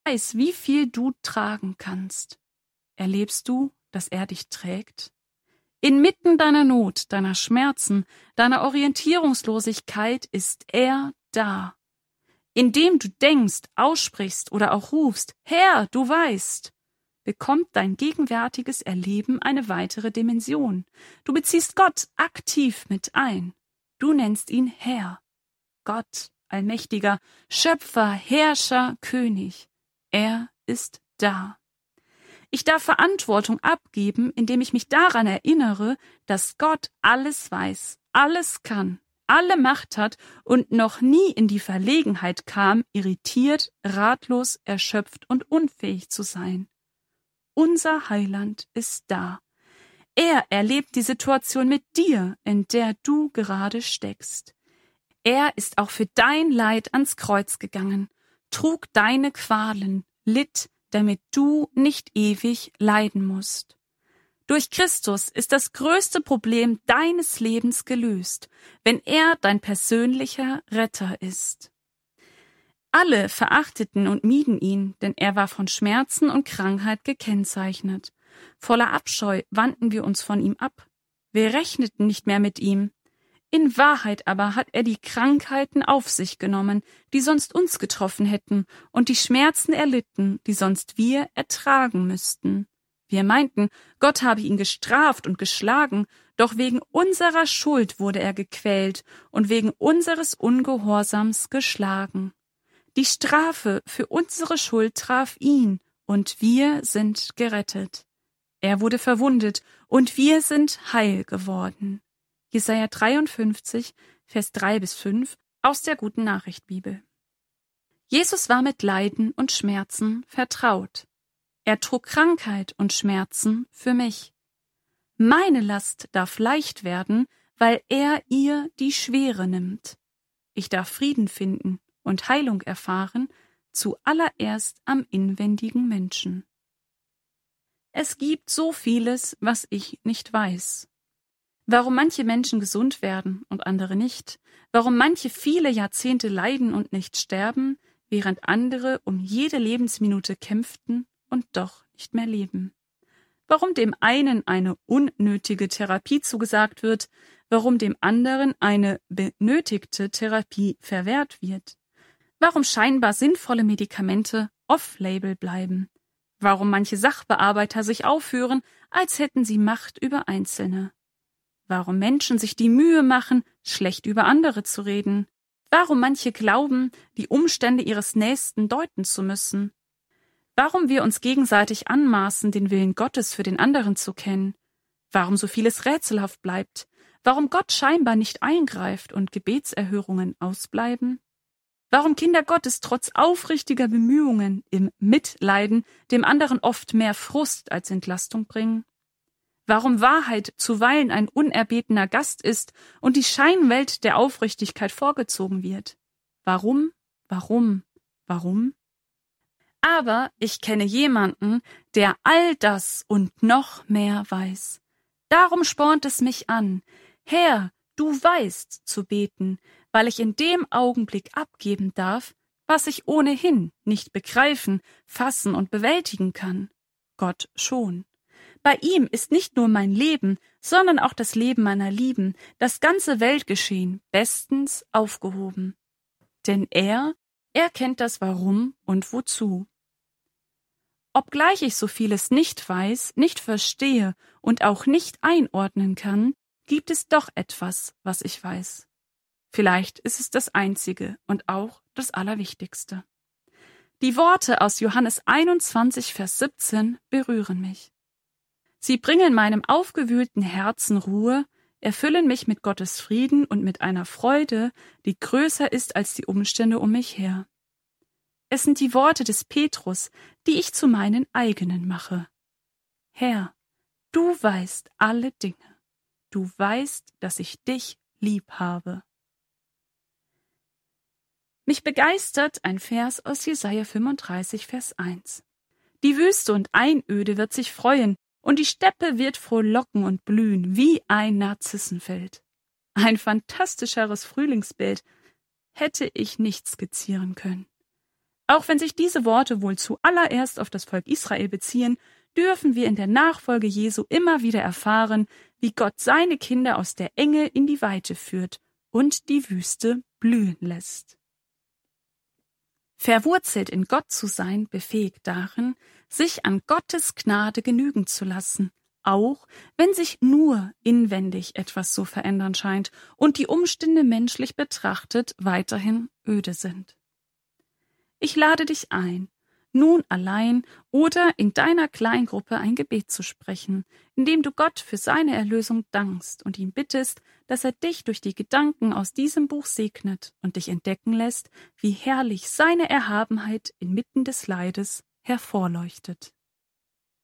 weiß, wie viel du tragen kannst. Erlebst du, dass er dich trägt? Inmitten deiner Not, deiner Schmerzen, deiner Orientierungslosigkeit ist er da. Indem du denkst, aussprichst oder auch rufst, Herr, du weißt, bekommt dein gegenwärtiges Erleben eine weitere Dimension. Du beziehst Gott aktiv mit ein. Du nennst ihn Herr. Gott, Allmächtiger, Schöpfer, Herrscher, König. Er ist da. Ich darf Verantwortung abgeben, indem ich mich daran erinnere, dass Gott alles weiß, alles kann, alle Macht hat und noch nie in die Verlegenheit kam, irritiert, ratlos, erschöpft und unfähig zu sein. Unser Heiland ist da. Er erlebt die Situation mit dir, in der du gerade steckst. Er ist auch für dein Leid ans Kreuz gegangen, trug deine Qualen, litt, damit du nicht ewig leiden musst. Durch Christus ist das größte Problem deines Lebens gelöst, wenn er dein persönlicher Retter ist. Alle verachteten und mieden ihn, denn er war von Schmerzen und Krankheit gekennzeichnet. Voller Abscheu wandten wir uns von ihm ab. Wir rechneten nicht mehr mit ihm. In Wahrheit aber hat er die Krankheiten auf sich genommen, die sonst uns getroffen hätten, und die Schmerzen erlitten, die sonst wir ertragen müssten. Wir meinten, Gott habe ihn gestraft und geschlagen, doch wegen unserer Schuld wurde er gequält und wegen unseres Ungehorsams geschlagen. Die Strafe für unsere Schuld traf ihn, und wir sind gerettet. Er wurde verwundet, und wir sind heil geworden. Jesaja 53, Vers 3-5 aus der Guten Nachricht Bibel. Jesus war mit Leiden und Schmerzen vertraut. Er trug Krankheit und Schmerzen für mich. Meine Last darf leicht werden, weil er ihr die Schwere nimmt. Ich darf Frieden finden und Heilung erfahren, zuallererst am inwendigen Menschen. Es gibt so vieles, was ich nicht weiß. Warum manche Menschen gesund werden und andere nicht, warum manche viele Jahrzehnte leiden und nicht sterben, während andere um jede Lebensminute kämpften und doch nicht mehr leben. Warum dem einen eine unnötige Therapie zugesagt wird, warum dem anderen eine benötigte Therapie verwehrt wird. Warum scheinbar sinnvolle Medikamente off-label bleiben. Warum manche Sachbearbeiter sich aufführen, als hätten sie Macht über Einzelne. Warum Menschen sich die Mühe machen, schlecht über andere zu reden. Warum manche glauben, die Umstände ihres Nächsten deuten zu müssen. Warum wir uns gegenseitig anmaßen, den Willen Gottes für den anderen zu kennen. Warum so vieles rätselhaft bleibt. Warum Gott scheinbar nicht eingreift und Gebetserhörungen ausbleiben. Warum Kinder Gottes trotz aufrichtiger Bemühungen im Mitleiden dem anderen oft mehr Frust als Entlastung bringen. Warum Wahrheit zuweilen ein unerbetener Gast ist und die Scheinwelt der Aufrichtigkeit vorgezogen wird. Warum? Aber ich kenne jemanden, der all das und noch mehr weiß. Darum spornt es mich an, Herr, du weißt zu beten, weil ich in dem Augenblick abgeben darf, was ich ohnehin nicht begreifen, fassen und bewältigen kann. Gott schon. Bei ihm ist nicht nur mein Leben, sondern auch das Leben meiner Lieben, das ganze Weltgeschehen bestens aufgehoben. Denn er kennt das Warum und Wozu. Obgleich ich so vieles nicht weiß, nicht verstehe und auch nicht einordnen kann, gibt es doch etwas, was ich weiß. Vielleicht ist es das Einzige und auch das Allerwichtigste. Die Worte aus Johannes 21, Vers 17 berühren mich. Sie bringen meinem aufgewühlten Herzen Ruhe, erfüllen mich mit Gottes Frieden und mit einer Freude, die größer ist als die Umstände um mich her. Es sind die Worte des Petrus, die ich zu meinen eigenen mache. Herr, du weißt alle Dinge. Du weißt, dass ich dich lieb habe. Mich begeistert ein Vers aus Jesaja 35, Vers 1. Die Wüste und Einöde wird sich freuen, und die Steppe wird frohlocken und blühen wie ein Narzissenfeld. Ein fantastischeres Frühlingsbild hätte ich nicht skizzieren können. Auch wenn sich diese Worte wohl zuallererst auf das Volk Israel beziehen, dürfen wir in der Nachfolge Jesu immer wieder erfahren, wie Gott seine Kinder aus der Enge in die Weite führt und die Wüste blühen lässt. Verwurzelt in Gott zu sein, befähigt darin, sich an Gottes Gnade genügen zu lassen, auch wenn sich nur inwendig etwas zu verändern scheint und die Umstände menschlich betrachtet weiterhin öde sind. Ich lade dich ein, nun allein oder in deiner Kleingruppe ein Gebet zu sprechen, indem du Gott für seine Erlösung dankst und ihn bittest, dass er dich durch die Gedanken aus diesem Buch segnet und dich entdecken lässt, wie herrlich seine Erhabenheit inmitten des Leides hervorleuchtet.